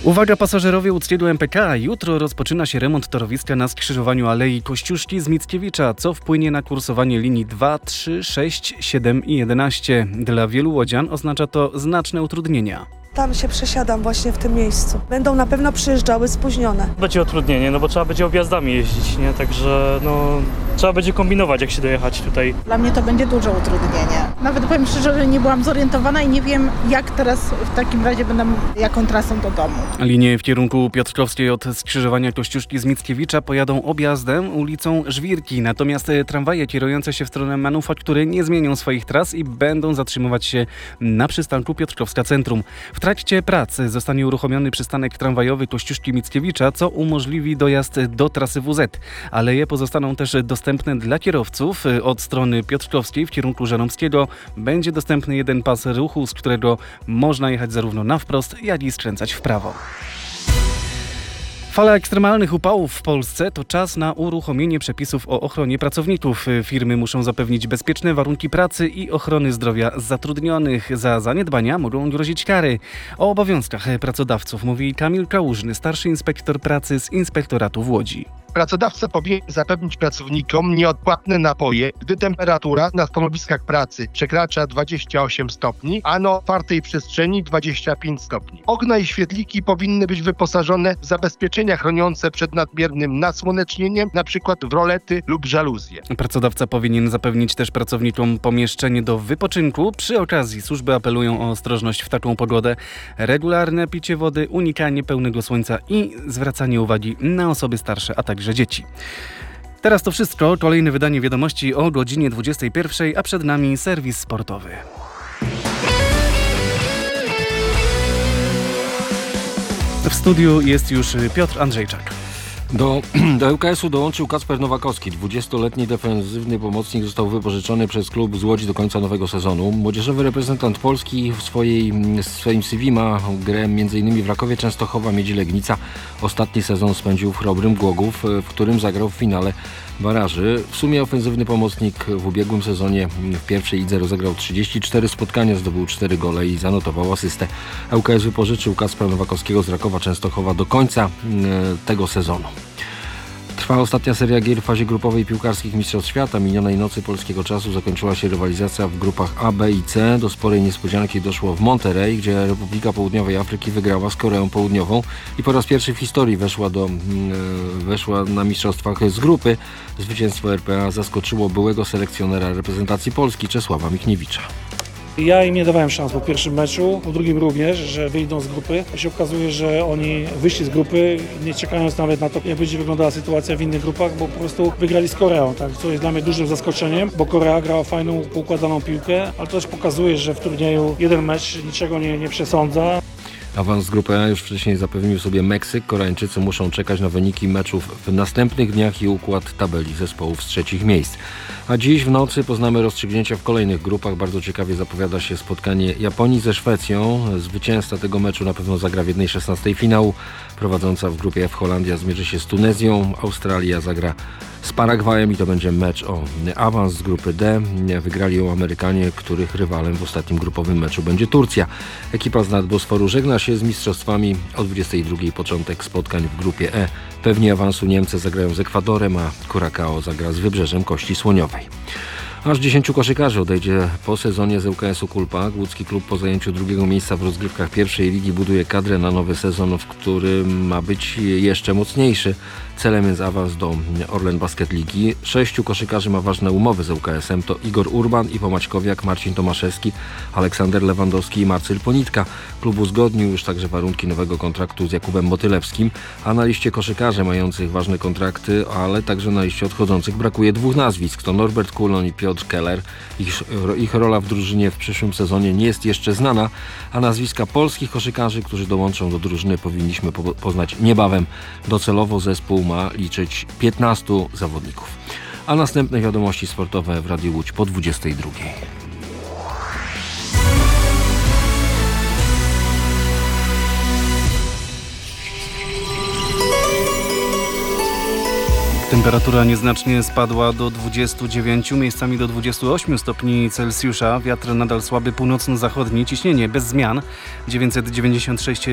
Uwaga pasażerowie Łódzkiego MPK! Jutro rozpoczyna się remont torowiska na skrzyżowaniu Alei Kościuszki z Mickiewicza, co wpłynie na kursowanie linii 2, 3, 6, 7 i 11. Dla wielu łodzian oznacza to znaczne utrudnienia. Tam się przesiadam właśnie w tym miejscu. Będą na pewno przyjeżdżały spóźnione. Będzie utrudnienie, bo trzeba będzie objazdami jeździć, nie? Także trzeba będzie kombinować, jak się dojechać tutaj. Dla mnie to będzie duże utrudnienie. Nawet powiem szczerze, że nie byłam zorientowana i nie wiem, jak teraz w takim razie będę, jaką trasą do domu. Linie w kierunku Piotrkowskiej od skrzyżowania Kościuszki z Mickiewicza pojadą objazdem ulicą Żwirki, natomiast tramwaje kierujące się w stronę Manufaktury nie zmienią swoich tras i będą zatrzymywać się na przystanku Piotrkowska Centrum. W trakcie prac zostanie uruchomiony przystanek tramwajowy Kościuszki Mickiewicza, co umożliwi dojazd do trasy WZ. Aleje pozostaną też dostępne dla kierowców. Od strony Piotrkowskiej w kierunku Żeromskiego będzie dostępny jeden pas ruchu, z którego można jechać zarówno na wprost, jak i skręcać w prawo. Fala ekstremalnych upałów w Polsce to czas na uruchomienie przepisów o ochronie pracowników. Firmy muszą zapewnić bezpieczne warunki pracy i ochrony zdrowia zatrudnionych. Za zaniedbania mogą grozić kary. O obowiązkach pracodawców mówi Kamil Kałużny, starszy inspektor pracy z Inspektoratu w Łodzi. Pracodawca powinien zapewnić pracownikom nieodpłatne napoje, gdy temperatura na stanowiskach pracy przekracza 28 stopni, a na otwartej przestrzeni 25 stopni. Okna i świetliki powinny być wyposażone w zabezpieczenia chroniące przed nadmiernym nasłonecznieniem, np. w rolety lub żaluzje. Pracodawca powinien zapewnić też pracownikom pomieszczenie do wypoczynku. Przy okazji służby apelują o ostrożność w taką pogodę, regularne picie wody, unikanie pełnego słońca i zwracanie uwagi na osoby starsze, a także dzieci. Teraz to wszystko. Kolejne wydanie wiadomości o godzinie 21, a przed nami serwis sportowy. W studiu jest już Piotr Andrzejczak. Do ŁKS-u dołączył Kacper Nowakowski. 20-letni defensywny pomocnik został wypożyczony przez klub z Łodzi do końca nowego sezonu. Młodzieżowy reprezentant Polski w swoim CV ma grę m.in. w Rakowie Częstochowa, Miedzi Legnica. Ostatni sezon spędził w Chrobrym Głogów, w którym zagrał w finale baraży. W sumie ofensywny pomocnik w ubiegłym sezonie w pierwszej lidze rozegrał 34 spotkania, zdobył 4 gole i zanotował asystę. ŁKS wypożyczył Kacpra Nowakowskiego z Rakowa Częstochowa do końca tego sezonu. Trwa ostatnia seria gier w fazie grupowej piłkarskich Mistrzostw Świata. Minionej nocy polskiego czasu zakończyła się rywalizacja w grupach A, B i C. Do sporej niespodzianki doszło w Monterrey, gdzie Republika Południowej Afryki wygrała z Koreą Południową i po raz pierwszy w historii weszła na mistrzostwach z grupy. Zwycięstwo RPA zaskoczyło byłego selekcjonera reprezentacji Polski Czesława Michniewicza. Ja im nie dawałem szans po pierwszym meczu, po drugim również, że wyjdą z grupy. A się okazuje, że oni wyszli z grupy, nie czekając nawet na to, jak będzie wyglądała sytuacja w innych grupach, bo po prostu wygrali z Koreą, tak, co jest dla mnie dużym zaskoczeniem, bo Korea grała fajną, poukładaną piłkę, ale to też pokazuje, że w turnieju jeden mecz niczego nie przesądza. Awans z grupy A już wcześniej zapewnił sobie Meksyk. Koreańczycy muszą czekać na wyniki meczów w następnych dniach i układ tabeli zespołów z trzecich miejsc. A dziś w nocy poznamy rozstrzygnięcia w kolejnych grupach. Bardzo ciekawie zapowiada się spotkanie Japonii ze Szwecją. Zwycięzca tego meczu na pewno zagra w 1/16 finału. Prowadząca w grupie F Holandia zmierzy się z Tunezją. Australia zagra z Paragwajem i to będzie mecz o awans z grupy D. Wygrali ją Amerykanie, których rywalem w ostatnim grupowym meczu będzie Turcja. Ekipa z Nadbosforu żegna się z mistrzostwami. O 22:00 początek spotkań w grupie E. Pewnie awansu Niemcy zagrają z Ekwadorem, a Curacao zagra z Wybrzeżem Kości Słoniowej. Aż 10 koszykarzy odejdzie po sezonie z ŁKS-u Kulpak. Łódzki klub po zajęciu drugiego miejsca w rozgrywkach pierwszej ligi buduje kadrę na nowy sezon, w którym ma być jeszcze mocniejszy. Celem jest awans do Orlen Basket Ligi. 6 koszykarzy ma ważne umowy z ŁKS-em. To Igor Urban, Iwo Maćkowiak, Marcin Tomaszewski, Aleksander Lewandowski i Marcyl Ponitka. Klub uzgodnił już także warunki nowego kontraktu z Jakubem Motylewskim, a na liście koszykarzy mających ważne kontrakty, ale także na liście odchodzących brakuje 2 nazwisk. To Norbert Kulon i Piotr Keller. Ich rola w drużynie w przyszłym sezonie nie jest jeszcze znana, a nazwiska polskich koszykarzy, którzy dołączą do drużyny, powinniśmy poznać niebawem. Docelowo zespół ma liczyć 15 zawodników. A następne wiadomości sportowe w Radiu Łódź po 22:00. Temperatura nieznacznie spadła do 29, miejscami do 28 stopni Celsjusza. Wiatr nadal słaby północno-zachodni, ciśnienie bez zmian 996